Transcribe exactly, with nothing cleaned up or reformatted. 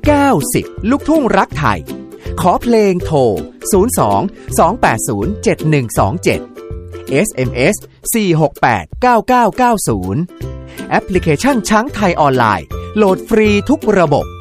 เก้าสิบลูกทุ่งรักไทยขอเพลงโทรศูนย์ สอง สอง แปด ศูนย์ เจ็ด หนึ่ง สอง เจ็ด เอส เอ็ม เอส สี่ หก แปด เก้า เก้า เก้า ศูนย์แอปพลิเคชันช้างไทยออนไลน์โหลดฟรีทุกระบบ